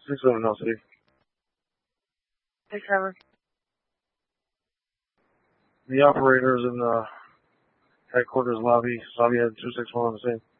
6-7 Null City. 6-7. The operator's in the headquarters lobby. Lobby had 261 on the scene.